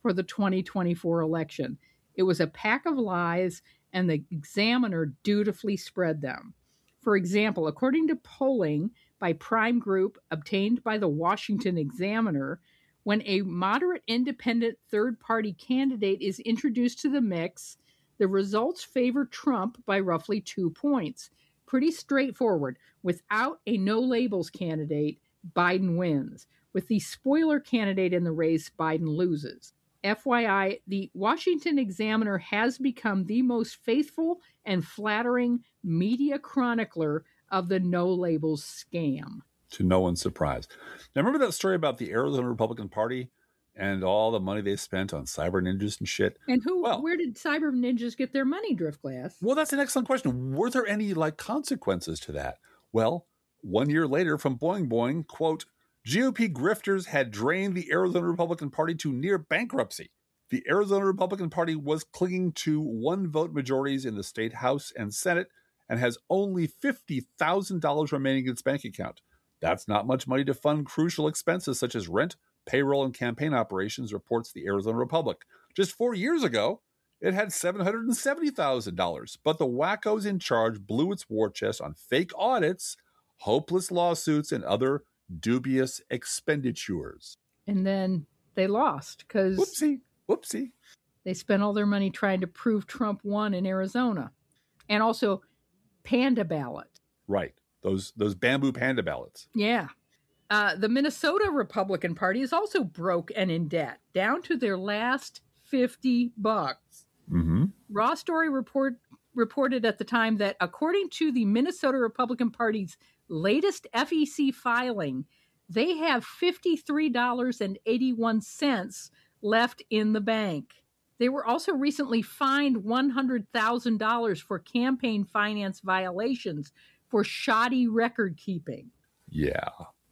for the 2024 election. It was a pack of lies, and the Examiner dutifully spread them. For example, according to polling by Prime Group obtained by the Washington Examiner, when a moderate independent third-party candidate is introduced to the mix, the results favor Trump by roughly 2 points. Pretty straightforward. Without a no-labels candidate, Biden wins. With the spoiler candidate in the race, Biden loses. FYI, the Washington Examiner has become the most faithful and flattering media chronicler of the no-labels scam. To no one's surprise. Now, remember that story about the Arizona Republican Party and all the money they spent on cyber ninjas and shit? And where did cyber ninjas get their money, Driftglass? Well, that's an excellent question. Were there any consequences to that? Well, 1 year later from Boing Boing, quote, GOP grifters had drained the Arizona Republican Party to near bankruptcy. The Arizona Republican Party was clinging to one-vote majorities in the state House and Senate and has only $50,000 remaining in its bank account. That's not much money to fund crucial expenses such as rent, payroll, and campaign operations, reports the Arizona Republic. Just 4 years ago, it had $770,000, but the wackos in charge blew its war chest on fake audits, hopeless lawsuits, and other dubious expenditures. And then they lost because whoopsie. They spent all their money trying to prove Trump won in Arizona. And also panda ballot. Right. Those bamboo panda ballots. Yeah. The Minnesota Republican Party is also broke and in debt, down to their last $50. Mm-hmm. Raw Story reported at the time that according to the Minnesota Republican Party's latest FEC filing, they have $53.81 left in the bank. They were also recently fined $100,000 for campaign finance violations for shoddy record keeping. Yeah.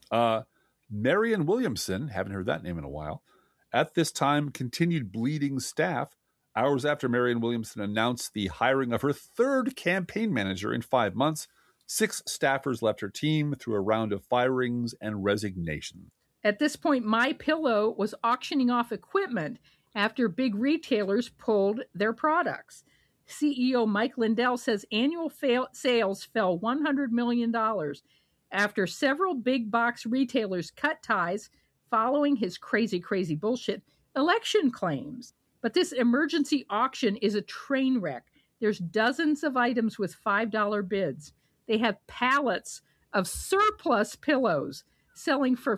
Marianne Williamson, haven't heard that name in a while, at this time continued bleeding staff hours after Marianne Williamson announced the hiring of her third campaign manager in 5 months. 6 staffers left her team through a round of firings and resignations. At this point, MyPillow was auctioning off equipment after big retailers pulled their products. CEO Mike Lindell says annual sales fell $100 million after several big box retailers cut ties following his crazy bullshit election claims. But this emergency auction is a train wreck. There's dozens of items with $5 bids. They have pallets of surplus pillows selling for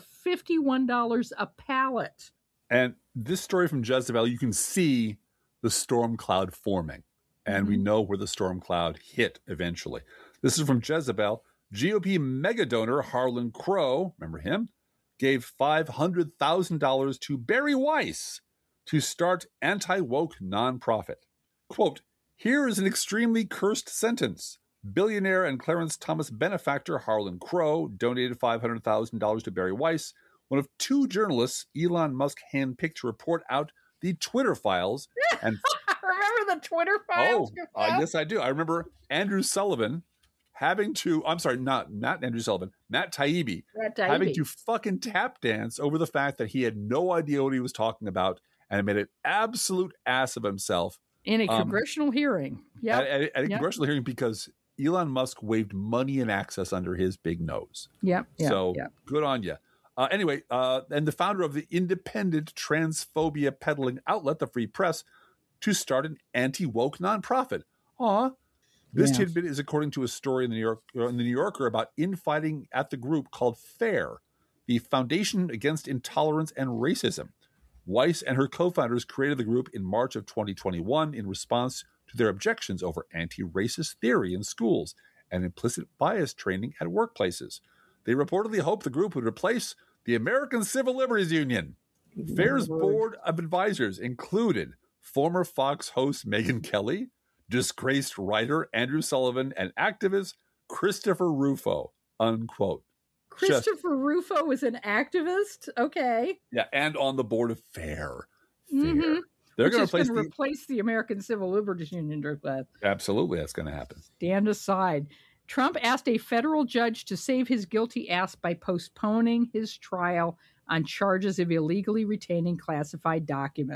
$51 a pallet. And this story from Jezebel, you can see the storm cloud forming. And we know where the storm cloud hit eventually. This is from Jezebel. GOP mega donor Harlan Crow, remember him, gave $500,000 to Barry Weiss to start anti-woke nonprofit. Quote, here is an extremely cursed sentence. Billionaire and Clarence Thomas benefactor Harlan Crow donated $500,000 to Barry Weiss, one of 2 journalists Elon Musk handpicked to report out the Twitter files. And remember the Twitter files? Yes, I do. I remember Andrew Sullivan having to, not Andrew Sullivan, Matt Taibbi, having to fucking tap dance over the fact that he had no idea what he was talking about and made an absolute ass of himself. In a congressional hearing. Yeah. At a congressional hearing because Elon Musk waved money and access under his big nose. Yep. Good on you. Anyway, and the founder of the independent transphobia peddling outlet, The Free Press, to start an anti-woke nonprofit. This tidbit is according to a story in the New Yorker about infighting at the group called FAIR, the Foundation Against Intolerance and Racism. Weiss and her co-founders created the group in March of 2021 in response to their objections over anti-racist theory in schools and implicit bias training at workplaces. They reportedly hoped the group would replace the American Civil Liberties Union. FAIR's board of advisors included former Fox host Megyn Kelly, disgraced writer Andrew Sullivan, and activist Christopher Rufo, unquote. Christopher Rufo is an activist? Okay. Yeah, and on the board of FAIR. Mm-hmm. They're going to replace the American Civil Liberties Union. Absolutely, that's going to happen. Stand aside. Trump asked a federal judge to save his guilty ass by postponing his trial on charges of illegally retaining classified documents.